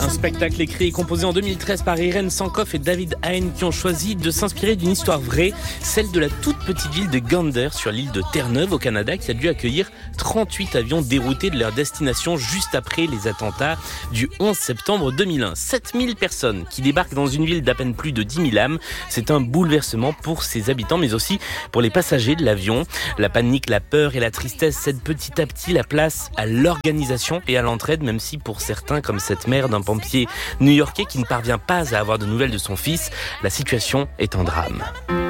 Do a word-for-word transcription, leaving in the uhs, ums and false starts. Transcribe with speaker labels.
Speaker 1: Un spectacle écrit et composé en deux mille treize par Irène Sankoff et David Hein qui ont choisi de s'inspirer d'une histoire vraie, celle de la toute petite ville de Gander sur l'île de Terre-Neuve au Canada qui a dû accueillir trente-huit avions déroutés de leur destination juste après les attentats du onze septembre deux mille un. sept mille personnes qui débarquent dans une ville d'à peine plus de dix mille âmes. C'est un bouleversement pour ses habitants mais aussi pour les passagers de l'avion. La panique, la peur et la tristesse cèdent petit à petit la place à l'organisation et à l'entraide, même si pour certains, comme cette mère d'un pompier new-yorkais qui ne parvient pas à avoir de nouvelles de son fils, la situation est un drame.